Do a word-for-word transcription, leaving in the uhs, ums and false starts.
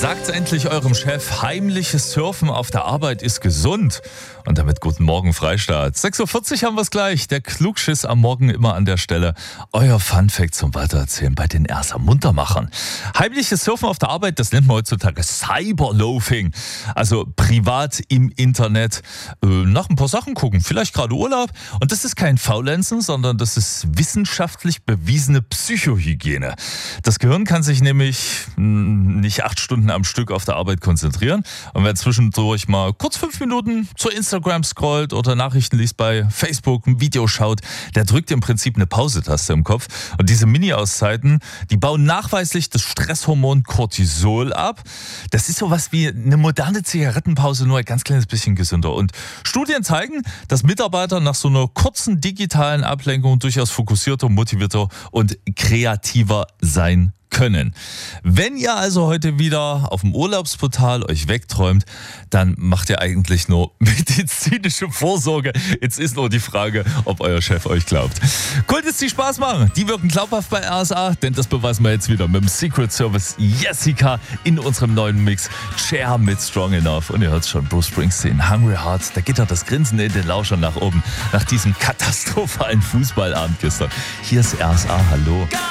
Sagt endlich eurem Chef, heimliches Surfen auf der Arbeit ist gesund. Und damit guten Morgen, Freistaat. sechs Uhr vierzig haben wir es gleich. Der Klugschiss am Morgen immer an der Stelle. Euer Funfact zum Weitererzählen bei den Erster Muntermachern. Heimliches Surfen auf der Arbeit, das nennt man heutzutage Cyberloafing. Also privat im Internet äh, nach ein paar Sachen gucken. Vielleicht gerade Urlaub. Und das ist kein Faulenzen, sondern das ist wissenschaftlich bewiesene Psychohygiene. Das Gehirn kann sich nämlich mh, nicht acht Stunden am Stück auf der Arbeit konzentrieren. Und wer zwischendurch mal kurz fünf Minuten zu Instagram scrollt oder Nachrichten liest bei Facebook, ein Video schaut, der drückt im Prinzip eine Pause-Taste im Kopf. Und diese Mini-Auszeiten, die bauen nachweislich das Stresshormon Cortisol ab. Das ist sowas wie eine moderne Zigarettenpause, nur ein ganz kleines bisschen gesünder. Und Studien zeigen, dass Mitarbeiter nach so einer kurzen digitalen Ablenkung durchaus fokussierter, motivierter und kreativer sein können. Wenn ihr also heute wieder auf dem Urlaubsportal euch wegträumt, dann macht ihr eigentlich nur medizinische Vorsorge. Jetzt ist nur die Frage, ob euer Chef euch glaubt. Cool, dass die Spaß machen. Die wirken glaubhaft bei R S A, denn das beweisen wir jetzt wieder mit dem Secret Service Jessica in unserem neuen Mix Cher mit Strong Enough. Und ihr hört schon, Bruce Springsteen, Hungry Hearts, da geht doch das Grinsen in den Lauschern nach oben nach diesem katastrophalen Fußballabend gestern. Hier ist R S A, hallo.